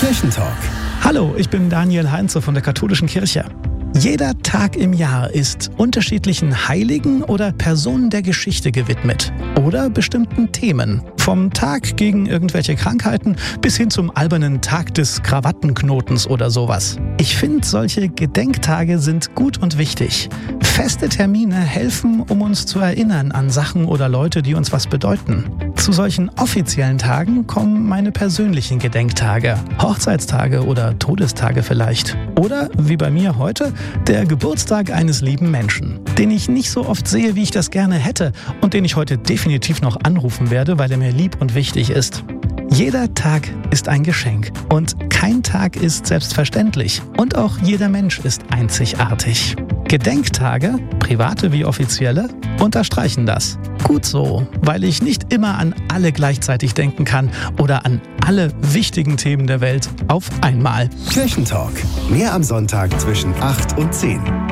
Kirchentalk. Hallo, ich bin Daniel Heinze von der Katholischen Kirche. Jeder Tag im Jahr ist unterschiedlichen Heiligen oder Personen der Geschichte gewidmet oder bestimmten Themen. Vom Tag gegen irgendwelche Krankheiten bis hin zum albernen Tag des Krawattenknotens oder sowas. Ich finde, solche Gedenktage sind gut und wichtig. Feste Termine helfen, um uns zu erinnern an Sachen oder Leute, die uns was bedeuten. Zu solchen offiziellen Tagen kommen meine persönlichen Gedenktage, Hochzeitstage oder Todestage vielleicht. Oder, wie bei mir heute, der Geburtstag eines lieben Menschen, den ich nicht so oft sehe, wie ich das gerne hätte und den ich heute definitiv noch anrufen werde, weil er mir lieb und wichtig ist. Jeder Tag ist ein Geschenk und kein Tag ist selbstverständlich und auch jeder Mensch ist einzigartig. Gedenktage, private wie offizielle, unterstreichen das. Gut so, weil ich nicht immer an alle gleichzeitig denken kann oder an alle wichtigen Themen der Welt auf einmal. Kirchentalk. Mehr am Sonntag zwischen 8 und 10.